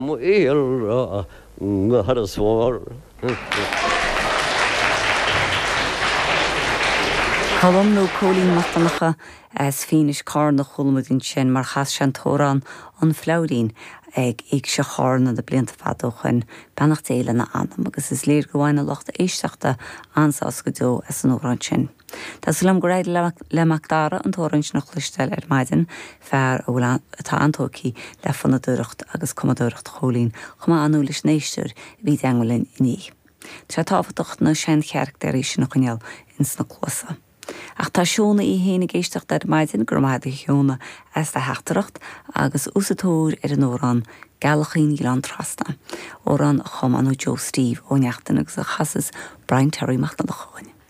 Muir Haraswar. Colm nó cólín matanacha as finis carna chulmudin sin mar chas sean tóran an flaurín ag se charna de blianta fadóchan bennacht éile na anam agus is léir gohhaine lochta éisteachta ansás go dó as an órán sin. Tás lam go raid leachdára an tórann nach chluisteil maidin fear ó atá antócí le fanna dúireacht agus cumadúireacht cholín chuma anúlis néisteir bhí angolin iní. Tá táfatocht na sin chearachtarí sin nach chuneal ins na closa. Ach tá seóna í héna géisteach ar maidin gur maidid cheóna as de heachtareacht agus úsatóir ar an órán galachín í an trasna. Órán chum anú Joe Steve ó neachtain agus a chasas Brian Terry macht na choin.